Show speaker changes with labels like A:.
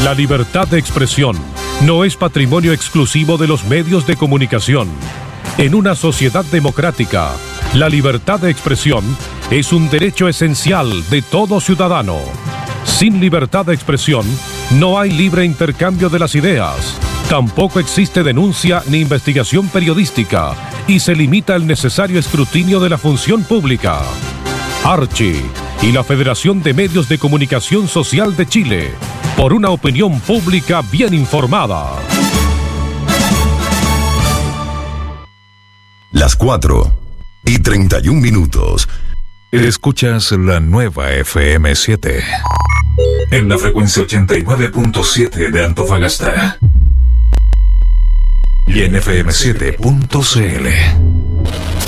A: La libertad de expresión no es patrimonio exclusivo de los medios de comunicación. En una sociedad democrática, la libertad de expresión es un derecho esencial de todo ciudadano. Sin libertad de expresión, no hay libre intercambio de las ideas. Tampoco existe denuncia ni investigación periodística y se limita el necesario escrutinio de la función pública. Archi y la Federación de Medios de Comunicación Social de Chile, por una opinión pública bien informada.
B: Las 4:31.
C: Escuchas la nueva FM7 en la frecuencia 89.7 de Antofagasta y en fm7.cl.